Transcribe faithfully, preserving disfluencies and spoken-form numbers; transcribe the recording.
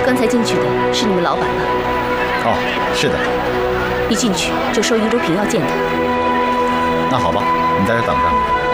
刚才进去的是你们老板吧？ 哦，是的。 一进去就说于如萍要见他。 那好吧，你在这等着。